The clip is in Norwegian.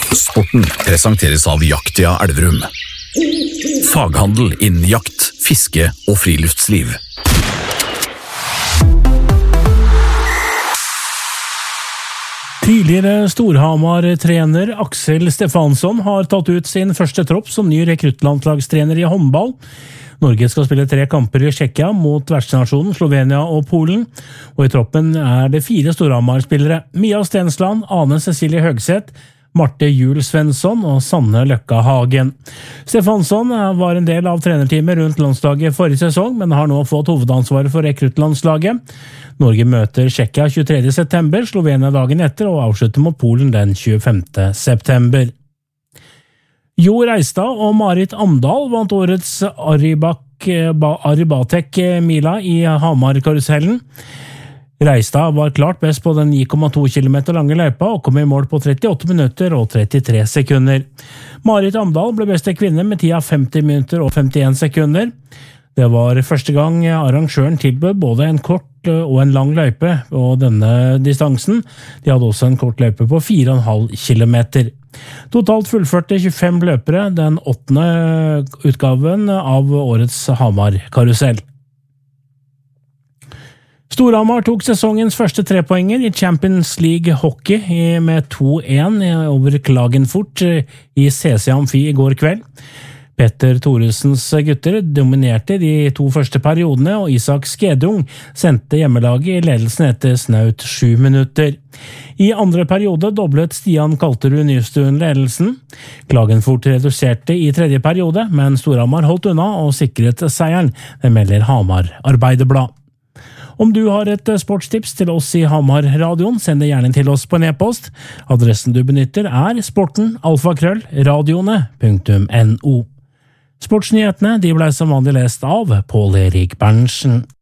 Sporten presenteres av Jaktia Elverum. Faghandel innen jakt, fiske og friluftsliv. Tidligere Storhamar-trener Aksel Stefansson har tatt ut sin første tropp som ny rekruttlandslagstrener i håndball. Norge skal spille 3 kamper i Tsjekkia mot vertsnasjonen Slovenia og Polen, og i troppen er det 4 Storhamar-spillere: Mia Stensland, Ane Cecilie Høgseth, Marte Juel Svensson og Sanne Løkka Hagen. Stefansson var en del av trenerteamet rundt landslaget forrige sesong, men har nå fått hovedansvaret for rekruttlandslaget. Norge møter Tsjekkia 23. september, Slovenia dagen etter og avslutter mot Polen den 25. september. Jo Reistad og Marit Amdahl vant årets Arribatec Mila i Hamar-karusellen. Reistad var klart best på den 9,2 km lange løypa og kom i mål på 38 minutter og 33 sekunder. Marit Amdahl ble beste kvinne med tida 50 minutter og 51 sekunder. Det var første gang arrangøren tilbød både en kort og en lang løype på denne distansen. De hadde også en kort løype på 4,5 kilometer. Totalt fullførte 25 løpere den 8. utgaven av årets Hamar-karusell. Storhamar tok sesongens første 3-poenger i Champions League Hockey med 2-1 over Klagenfurt i CC Amfi i går kveld. Petter Thoresens gutter dominerte de 2 første periodene, og Isak Skedung sendte hjemmelaget i ledelsen etter snaut 7 minutter. I andre periode doblet Stian Kalterud Nystuen ledelsen. Klagenfurt reduserte i tredje periode, men Storhamar holdt unna og sikret seieren, det melder Hamar Arbeiderblad. Om du har et sportstips til oss i Hamar-radioen, send det gjerne til oss på en e-post. Adressen du benytter er sporten@radioene.no. Sportsnyhetene de ble som vanlig lest av Pål Erik Berntsen.